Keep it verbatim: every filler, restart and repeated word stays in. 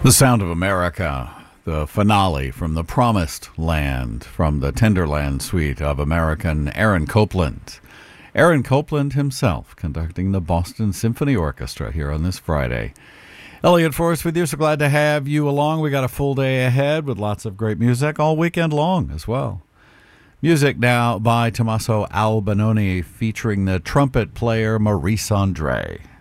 The Sound of America, the finale from the Promised Land, from the Tenderland suite of American Aaron Copland. Aaron Copland himself conducting the Boston Symphony Orchestra here on this Friday. Elliot Forrest with you, so glad to have you along. We got a full day ahead with lots of great music all weekend long as well. Music now by Tommaso Albinoni featuring the trumpet player Maurice Andre.